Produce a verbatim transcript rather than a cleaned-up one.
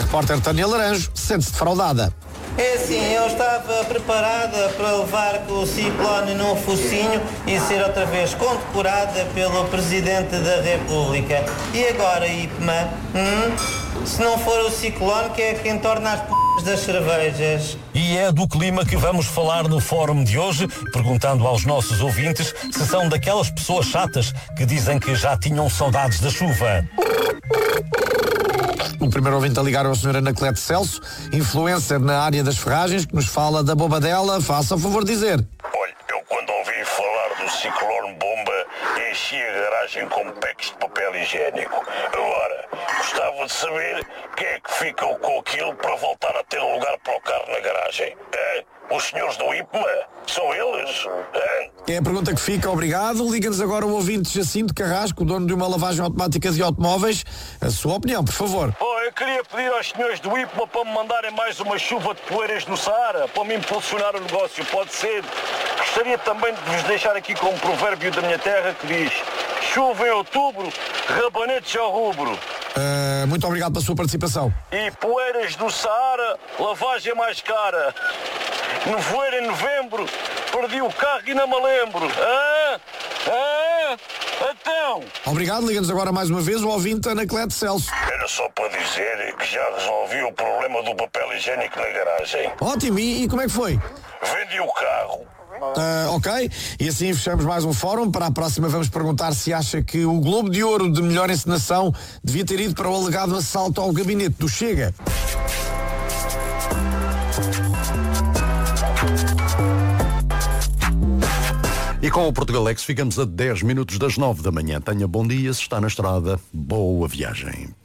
repórter Tânia Laranjo sente-se defraudada. É assim, eu estava preparada para levar com o ciclone no focinho e ser outra vez condecorada pelo Presidente da República. E agora, Ipma, hum? Se não for o ciclone, que é quem torna as p*** das cervejas? E é do clima que vamos falar no fórum de hoje, perguntando aos nossos ouvintes se são daquelas pessoas chatas que dizem que já tinham saudades da chuva. O primeiro ouvinte a ligar é o senhor Anacleto Celso, influencer na área das ferragens, que nos fala da bobadela. Faça o favor de dizer. Olha, eu quando ouvi falar do ciclone bomba, enchi a garagem com packs de papel higiênico. Agora, gostava de saber quem é que ficam com aquilo para voltar a ter um lugar para o carro na garagem. É? Os senhores do I P M A? São eles? É? É a pergunta que fica, obrigado. Liga-nos agora o ouvinte Jacinto Carrasco, dono de uma lavagem automática de automóveis. A sua opinião, por favor. Oh, eu queria pedir aos senhores do I P M A para me mandarem mais uma chuva de poeiras no Saara, para me impulsionar o negócio, pode ser. Gostaria também de vos deixar aqui com um provérbio da minha terra que diz: chuva em outubro, rabanetes ao rubro. Uh, muito obrigado pela sua participação. E poeiras do Saara, lavagem mais cara. Nevoeiro em novembro, perdi o carro e não me lembro. Ah? Ah? Então? Obrigado, liga-nos agora mais uma vez o ouvinte Anacleto Celso. Era só para dizer que já resolvi o problema do papel higiênico na garagem. Ótimo, e, e como é que foi? Vendi o carro. Uh, ok, e assim fechamos mais um fórum. Para a próxima vamos perguntar se acha que o Globo de Ouro de melhor encenação devia ter ido para o alegado assalto ao gabinete do Chega. E com o Portugalex ficamos a dez minutos das nove da manhã. Tenha bom dia, se está na estrada, boa viagem.